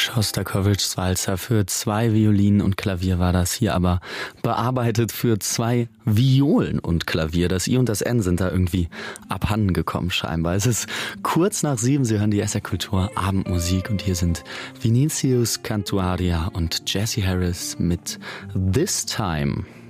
Schostakowitschs Walzer für 2 Violinen und Klavier war das hier, aber bearbeitet für 2 Violen und Klavier. Das I und das N sind da irgendwie abhanden gekommen scheinbar. Es ist kurz nach 7, Sie hören die SR Kultur Abendmusik und hier sind Vinicius Cantuaria und Jesse Harris mit This Time.